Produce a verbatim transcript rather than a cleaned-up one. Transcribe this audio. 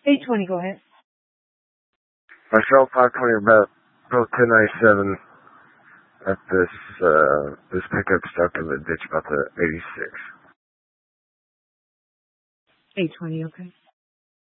eight twenty, go ahead. Myself, five twenty, about, about ten ninety-seven at this, uh, this pickup stuck in the ditch about the eighty-six. eight twenty, okay.